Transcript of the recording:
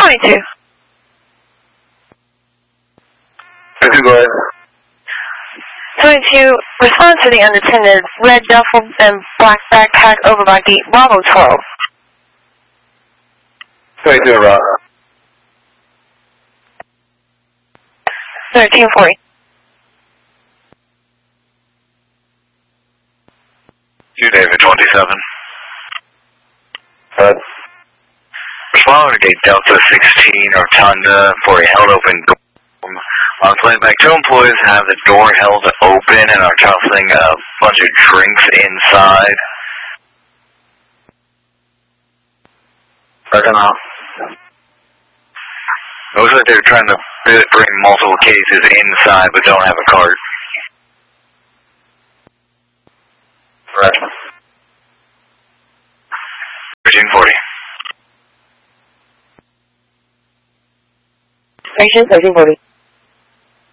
22. Go ahead. 22, respond to the unattended red duffel and black backpack over by gate Bravo 12. 22, Rob. 1340. David 27. Respond to gate Delta 16 Rotunda for a held open door. On its way back, two employees have the door held open and are tossing a bunch of drinks inside. Second off. It looks like they're trying to bring multiple cases inside but don't have a cart. Correct. 1340. 1340.